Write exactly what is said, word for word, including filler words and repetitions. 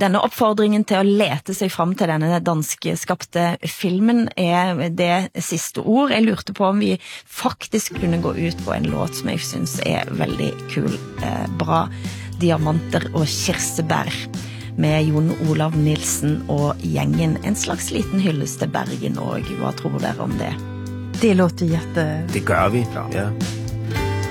Denne oppfordringen til å lete seg fram til denne danske skapte filmen er det siste ord. Jeg lurte på om vi faktisk kunne gå ut på en låt som jeg synes er veldig kul, eh, bra. Diamanter og kirsebær med Jon Olav Nilsen og gjengen. En slags liten hyllest til Bergen, og hva tror dere om det? Det låter jätte... Det gør vi, ja.